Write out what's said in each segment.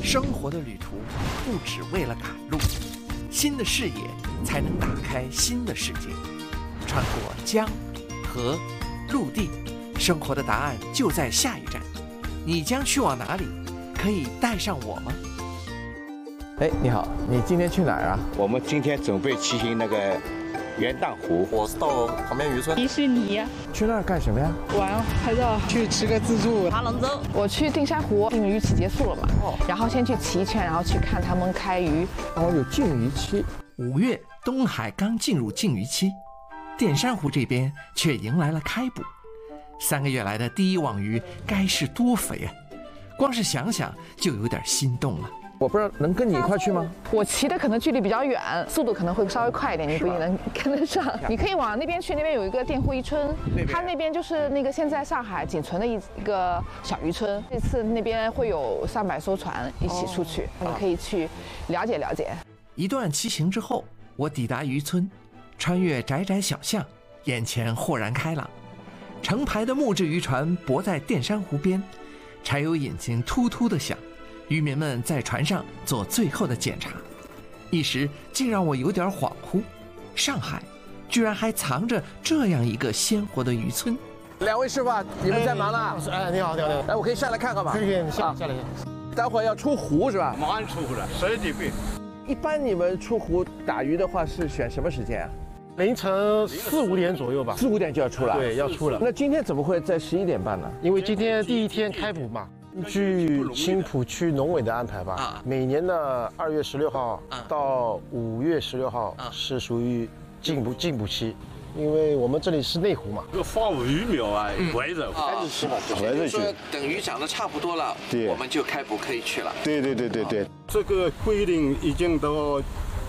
生活的旅途不只为了赶路，新的视野才能打开新的世界。穿过江、河、陆地，生活的答案就在下一站。你将去往哪里？可以带上我吗？ 哎，你好，你今天去哪儿啊？ 我们今天准备骑行那个元旦湖。 我是到旁边渔村。 迪士尼。 去那儿干什么呀？ 玩，拍照。 去吃个自助。 爬龙舟。 我去定山湖，禁渔期结束了嘛，然后先去骑一圈，然后去看他们开渔。 哦，有禁渔期。 5月，东海刚进入禁渔期，淀山湖这边却迎来了开捕。3个月来的第一网鱼该是多肥啊！光是想想就有点心动了。 我不知道能跟你一块去吗？ 我骑的可能距离比较远，速度可能会稍微快一点，你不一定能跟得上。你可以往那边去，那边有一个佃户渔村，它那边就是那个现在上海仅存的一个小渔村。这次那边会有300艘船一起出去，你可以去了解了解。 一段骑行之后，我抵达渔村，穿越窄窄小巷，眼前豁然开朗。成排的木质渔船泊在淀山湖边，柴油引擎突突地响。渔民们在船上做最后的检查，一时竟让我有点恍惚。上海居然还藏着这样一个鲜活的渔村。 2位师傅，你们在忙呢？ 哎，你好，你好，你好。 哎，我可以下来看看吗？ 可以，你下来。 待会儿要出湖是吧？ 马上出湖了，12点半。 一般你们出湖打鱼的话是选什么时间啊？ 凌晨4、5点左右吧。 4、5点就要出了。 对，要出了。 那今天怎么会在11点半呢？ 因为今天第一天开捕嘛。据青浦区农委的安排吧，每年的2月16号到5月16号是属于禁捕期，因为我们这里是内湖嘛。 这个放鱼苗啊，围着开始吃吧， 围着去。 等鱼长得差不多了， 对， 我们就开捕可以去了。 对。这个规定已经到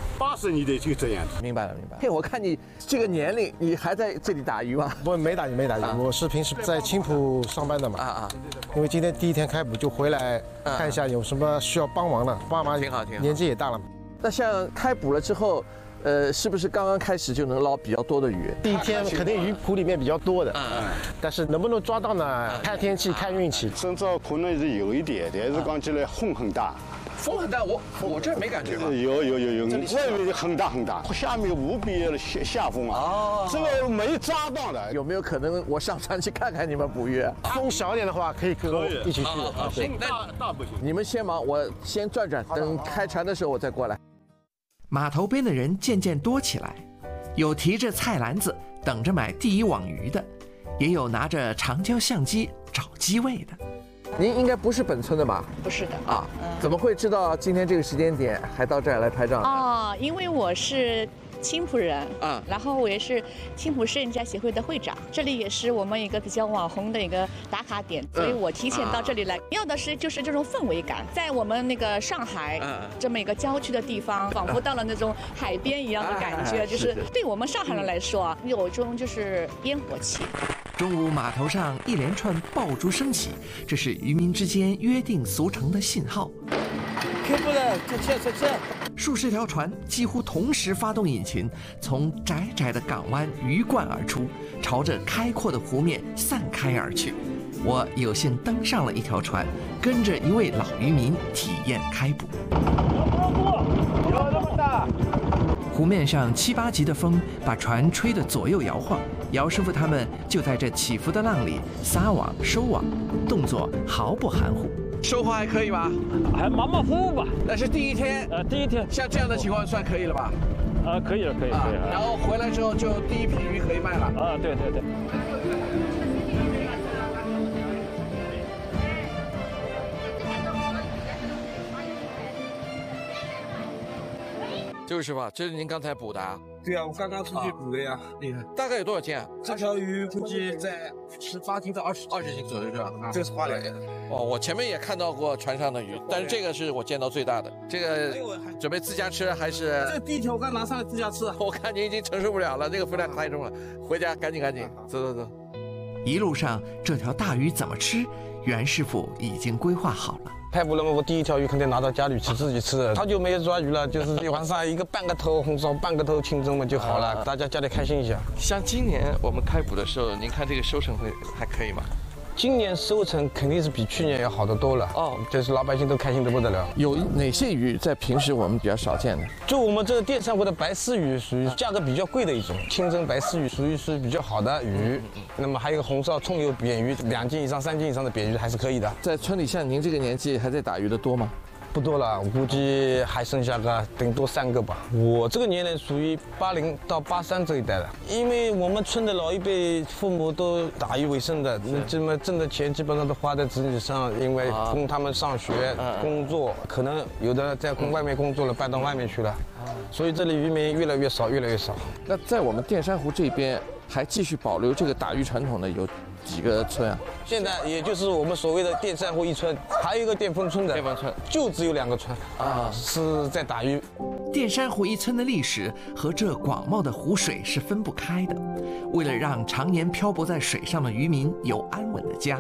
80年代就这样子。 明白了。嘿，我看你这个年龄，你还在这里打鱼吗？ 不，没打鱼。我是平时在青浦上班的嘛。因为今天第一天开捕，就回来看一下有什么需要帮忙的。爸妈挺好。 年纪也大了嘛。 那像开捕了之后，是不是刚刚开始就能捞比较多的鱼？ 第一天肯定鱼谱里面比较多的，但是能不能抓到呢？看天气，看运气。 甚至可能是有一点，但是讲起来风很大。 风很大，我这没感觉吧？ 有，外面很大，下面无比的下风啊！这个没抓到的。 有没有可能我上船去看看你们捕鱼？ 风小一点的话，可以跟我一起去。 风大不行。 你们先忙，我先转，等开船的时候我再过来。 码头边的人渐渐多起来，有提着菜篮子等着买第一网鱼的，也有拿着长焦相机找机位的。 您应该不是本村的吧？ 不是的啊，怎么会知道今天这个时间点还到这儿来拍照？ 哦，因为我是青浦人啊，然后我也是青浦摄影家协会的会长，这里也是我们一个比较网红的一个打卡点，所以我提前到这里来，要的是就是这种氛围感，在我们那个上海这么一个郊区的地方，仿佛到了那种海边一样的感觉，就是对我们上海人来说啊，有一种就是烟火气。 中午码头上一连串爆竹声起，这是渔民之间约定俗成的信号。 开捕了，再见。 数十条船几乎同时发动引擎，从窄窄的港湾鱼贯而出，朝着开阔的湖面散开而去。我有幸登上了一条船，跟着一位老渔民体验开捕。 有那么大？ 湖面上7、8级的风把船吹得左右摇晃，姚师傅他们就在这起伏的浪里撒网收网，动作毫不含糊。 收获还可以吧？ 还马马虎虎吧。 那是第一天。 第一天。 像这样的情况算可以了吧？ 可以了。 然后回来之后就第一批鱼可以卖了。 对。 这位师傅，这是您刚才捕的啊？ 对啊，我刚刚出去捕的呀。 厉害。大概有多少斤啊？ 这条鱼估计在18斤到20斤左右，是吧？这个是花鲢。 我前面也看到过船上的鱼，但是这个是我见到最大的。这个准备自家吃还是？ 这第一条我刚拿上来自家吃。 我看您已经承受不了了，这个分量太重了，回家赶紧，走。 一路上这条大鱼怎么吃，袁师傅已经规划好了。 开捕了嘛，我第一条鱼肯定拿到家里去自己吃的。好久没有抓鱼了，就是晚上半个头红烧，半个头清蒸嘛就好了，大家家里开心一下。 像今年我们开捕的时候，您看这个收成还可以吗？ 今年收成肯定是比去年要好得多了哦，就是老百姓都开心得不得了。 有哪些鱼在平时我们比较少见的？ 就我们这个淀山湖的白丝鱼属于价格比较贵的一种，清蒸白丝鱼属于是比较好的鱼。那么还有红烧葱油扁鱼，2斤以上、3斤以上的扁鱼还是可以的。 在村里像您这个年纪还在打鱼的多吗？ 不多了，我估计还剩下个顶多3个吧。我这个年龄属于80到83这一代的，因为我们村的老一辈父母都打鱼为生的，这么挣的钱基本上都花在子女上，因为供他们上学、工作，可能有的在外面工作了，搬到外面去了，所以这里渔民越来越少，越来越少。 那在我们淀山湖这边还继续保留这个打鱼传统的有几个村啊？ 现在也就是我们所谓的淀山湖1村，还有一个淀丰村的， 淀丰村就只有2个村啊，是在打鱼。 淀山湖1村的历史和这广袤的湖水是分不开的。为了让常年漂泊在水上的渔民有安稳的家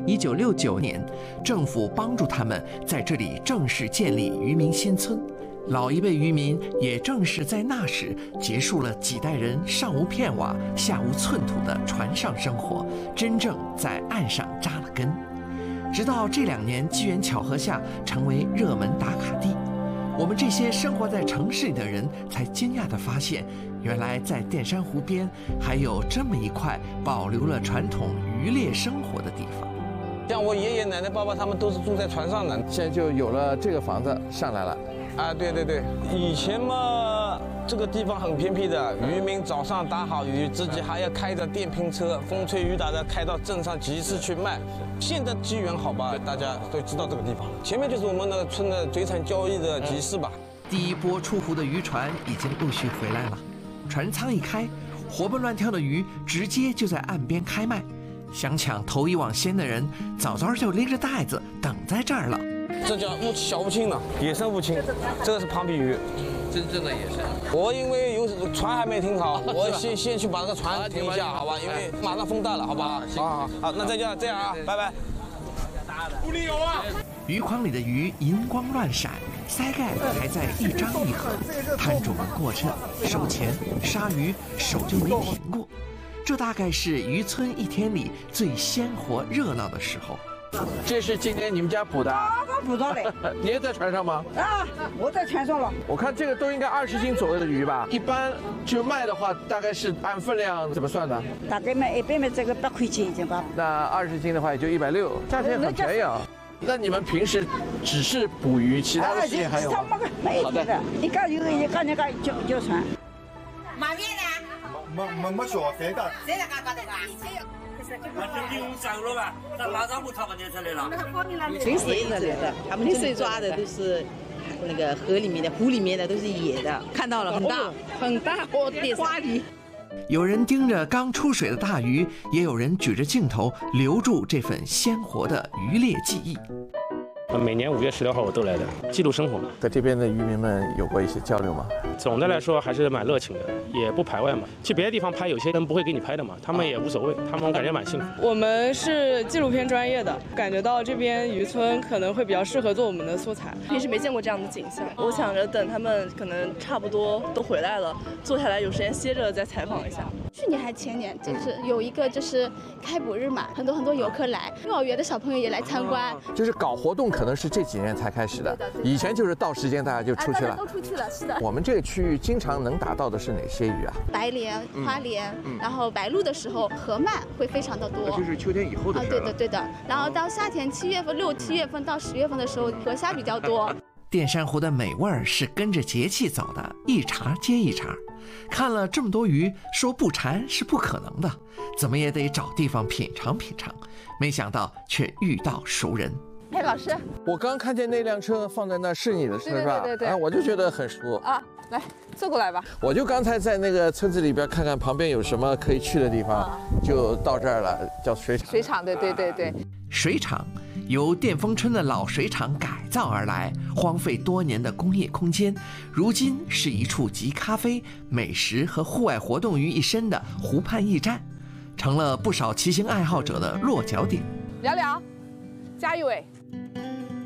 ，1969年，政府帮助他们在这里正式建立渔民新村。老一辈渔民也正是在那时结束了几代人上无片瓦下无寸土的船上生活，真正在岸上扎了根。直到这2年机缘巧合下成为热门打卡地，我们这些生活在城市里的人才惊讶地发现，原来在淀山湖边还有这么一块保留了传统渔猎生活的地方。 像我爷爷奶奶、爸爸他们都是住在船上的， 现在就有了这个房子上来了。 啊，对对对，以前嘛，这个地方很偏僻的，渔民早上打好鱼，自己还要开着电瓶车，风吹雨打的开到镇上集市去卖。现在机缘好吧，大家都知道这个地方。前面就是我们那个村的水产交易的集市吧。 第一波出湖的渔船已经陆续回来了，船舱一开，活蹦乱跳的鱼直接就在岸边开卖。想抢头一网先的人，早早就拎着袋子等在这儿了。 这叫小乌青呢，野生乌青，这个是胖皮鱼， 真正的野生。 我因为有船还没停好，我先去把这个船停一下，好吧？因为马上风大了，好不好？好，那这样啊，拜拜。 不理有啊！ 鱼筐里的鱼银光乱闪，鳃盖还在一张一合，摊主们过这收钱杀鱼手就没停过。这大概是渔村一天里最鲜活热闹的时候。 这是今天你们家捕的？ 刚捕到的。 你也在船上吗？ 啊，我在船上了。 我看这个都应该20斤左右的鱼吧？一般就卖的话，大概是按分量怎么算的？ 大概卖一般卖这个8块钱一斤吧。 那20斤的话也就160，价钱很便宜啊。那你们平时只是捕鱼，其他的事情还有吗？ 好的。一个有一个那个叫船。 买面的？ 没说谁的？ 谁来搞的吧？ 那这领走了吧？那马上不查年出来了。 纯水的，他们水抓的都是那个河里面的、湖里面的，都是野的。看到了，很大，很大，花鱼。 有人盯着刚出水的大鱼，也有人举着镜头留住这份鲜活的渔猎记忆。 每年5月16号我都来的，记录生活。 在这边的渔民们有过一些交流吗？ 总的来说还是蛮热情的，也不排外嘛。去别的地方拍，有些人不会给你拍的嘛，他们也无所谓，他们感觉蛮幸福。 我们是纪录片专业的，感觉到这边渔村可能会比较适合做我们的素材。 平时没见过这样的景象，我想着等他们可能差不多都回来了，坐下来有时间歇着再采访一下。 去年还前年，就是有一个就是开捕日嘛，很多游客来，幼儿园的小朋友也来参观。 就是搞活动可能是这几年才开始的，以前就是到时间大家就出去了， 都出去了，是的。 我们这个区域经常能打到的是哪些鱼啊？ 白鲢、花鲢，然后白鹭的时候河鳗会非常的多， 就是秋天以后的事了。 对的。然后到夏天7月份、6、7月份到10月份的时候，河虾比较多。 淀山湖的美味儿是跟着节气走的，一茬接一茬。看了这么多鱼，说不馋是不可能的，怎么也得找地方品尝品尝。没想到却遇到熟人。 哎，老师， 我刚看见那辆车放在那是你的车是吧？ 对。 啊，我就觉得很熟啊，来坐过来吧。 我就刚才在那个村子里边看看旁边有什么可以去的地方，就到这儿了，叫水厂。 水厂，对。 水厂由淀丰村的老水厂改造而来，荒废多年的工业空间，如今是一处集咖啡、美食和户外活动于一身的湖畔驿站，成了不少骑行爱好者的落脚点。 聊聊，加一位。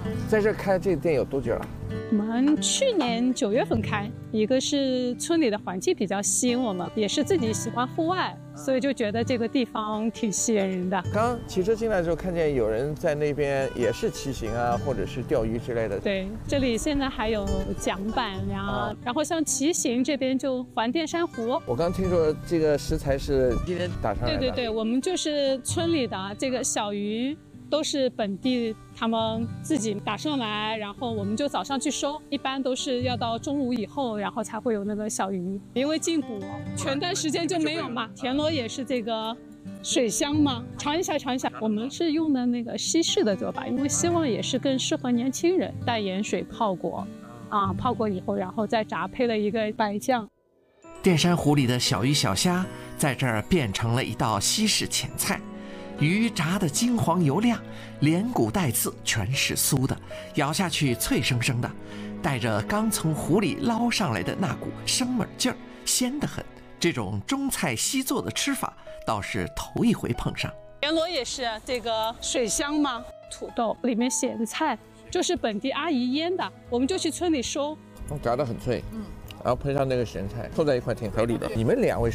在这开这个店有多久了？ 我们去年9月份开，一个是村里的环境比较吸引我们，也是自己喜欢户外，所以就觉得这个地方挺吸引人的。 刚骑车进来之后，看见有人在那边也是骑行啊，或者是钓鱼之类的。 对，这里现在还有桨板呀，然后像骑行这边就环电珊瑚。 我刚听说这个食材是今天打上来的。 对，我们就是村里的这个小鱼。都是本地他们自己打上来，然后我们就早上去收，一般都是要到中午以后，然后才会有那个小鱼。因为进补全段时间就没有嘛。田螺也是这个水乡嘛，尝一下。我们是用的那个西式的做法，因为希望也是更适合年轻人。带盐水泡过，泡过以后，然后再炸，配了一个白酱。 电珊瑚里的小鱼小虾在这儿变成了一道西式前菜。鱼炸得金黄油亮，连骨带刺全是酥的，咬下去脆生生的，带着刚从湖里捞上来的那股生猛劲儿，鲜得很。这种中菜西做的吃法倒是头一回碰上。 田螺也是这个水乡嘛，土豆里面咸菜就是本地阿姨腌的，我们就去村里收。 炸得很脆，然后配上那个咸菜，凑在一块挺合理的。你们2位